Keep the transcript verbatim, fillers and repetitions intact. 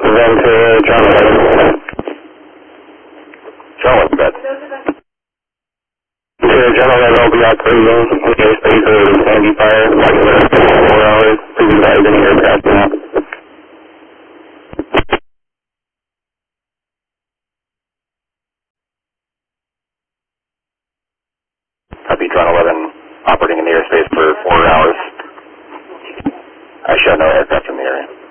Then to John eleven. John, what's that? To John eleven, I'll be operating in the airspace of Sandy Fire, like for four hours. Please advise any aircraft now. Copy, John eleven, operating in the airspace for four hours. I show no aircraft in the area.